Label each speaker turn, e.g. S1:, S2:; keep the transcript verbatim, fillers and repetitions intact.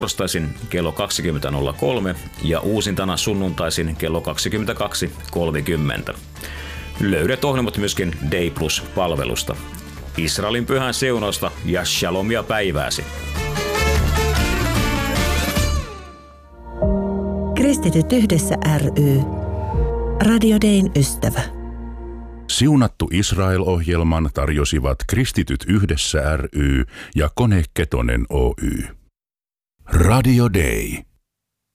S1: torstaisin kello kaksikymmentä nolla kolme ja uusintana sunnuntaisin kello kaksikymmentäkaksi kolmekymmentä. Löydät ohjelmat myöskin Day Plus-palvelusta. Israelin pyhän siunausta ja shalomia päivääsi.
S2: Kristityt yhdessä ry. Radio Dayn ystävä.
S3: Siunattu Israel-ohjelman tarjosivat Kristityt yhdessä ry ja Kone Ketonen Oy. Radio Day.